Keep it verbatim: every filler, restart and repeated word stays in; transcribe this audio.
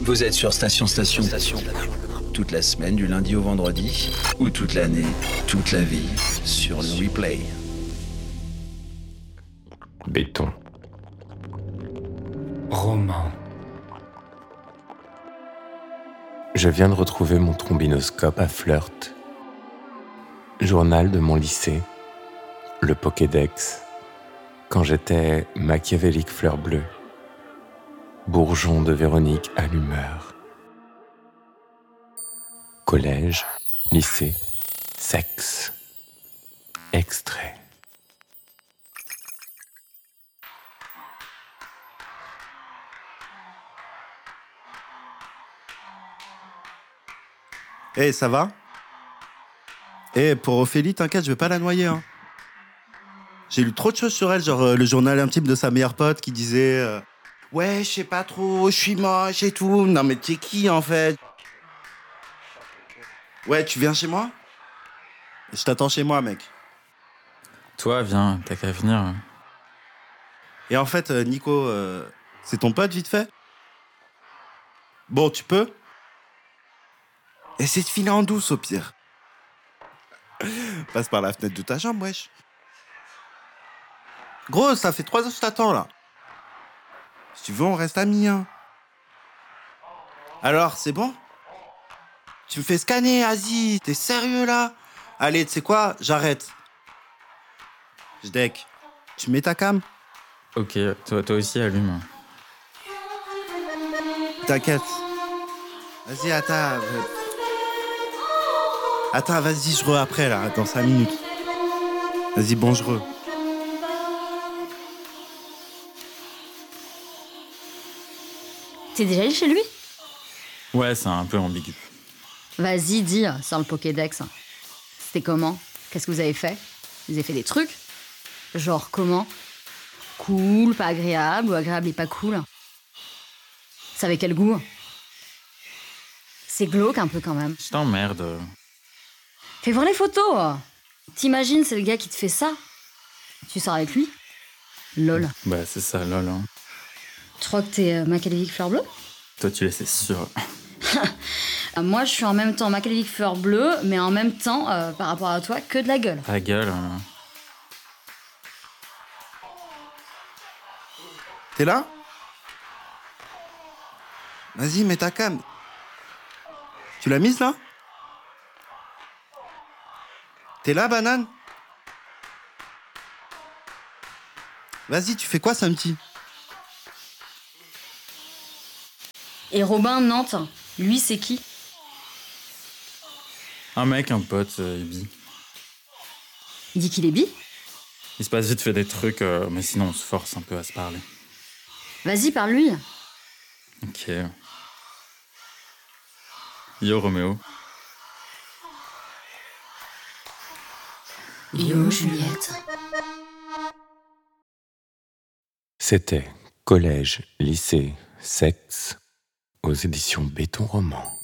Vous êtes sur Station Station. Station. Toute la semaine, du lundi au vendredi, ou toute l'année, toute la vie, sur le replay. Béton. Roman. Je viens de retrouver mon trombinoscope à Flirt. Journal de mon lycée, le Pokédex, quand j'étais machiavélique fleur bleue, bourgeon de Véronique à l'humeur. Collège, lycée, sexe, extrait. Eh, hey, ça va? Eh, hey, pour Ophélie, t'inquiète, je vais pas la noyer. Hein. J'ai lu trop de choses sur elle, genre euh, le journal intime de sa meilleure pote qui disait euh, ouais, je sais pas trop, je suis moche et tout. Non mais t'es qui en fait? Ouais, tu viens chez moi? Je t'attends chez moi, mec. Toi, viens, t'as qu'à venir. Et en fait, euh, Nico, euh, c'est ton pote vite fait? Bon, tu peux? Essaie de filer en douce au pire. Passe par la fenêtre de ta chambre, wesh. Gros, ça fait trois heures que je t'attends, là. Si tu veux, on reste amis, hein. Alors, c'est bon? Tu me fais scanner, Asie. T'es sérieux, là? Allez, tu sais quoi? J'arrête. Je deck. Tu mets ta cam? Ok, toi, toi aussi, allume. T'inquiète. Vas-y, attends. Attends, vas-y, je re après, là, dans cinq minutes. Vas-y, bon, je re. T'es déjà allé chez lui? Ouais, c'est un peu ambigu. Vas-y, dis, sans le Pokédex. C'était comment? Qu'est-ce que vous avez fait? Vous avez fait des trucs? Genre comment? Cool, pas agréable, ou agréable et pas cool? Ça avait quel goût? C'est glauque un peu quand même. Je t'emmerde. Fais voir les photos. T'imagines, c'est le gars qui te fait ça? Tu sors avec lui? Lol. Bah, c'est ça, lol. Hein. Tu crois que t'es euh, machiavélique fleur bleue? Toi, tu l'es, c'est sûr. Moi, je suis en même temps machiavélique fleur bleue, mais en même temps, euh, par rapport à toi, que de la gueule. Ta gueule. Hein. T'es là? Vas-y, mets ta cam. Tu l'as mise, là? T'es là, banane? Vas-y, tu fais quoi, samedi? Et Robin, Nantes, lui, c'est qui? Un mec, un pote, euh, il bi. Il dit qu'il est bi? Il se passe vite fait des trucs, euh, mais sinon on se force un peu à se parler. Vas-y, parle-lui. Ok. Yo, Roméo. Yo, Juliette. C'était Collège, lycée, sexe, aux éditions Béton Roman.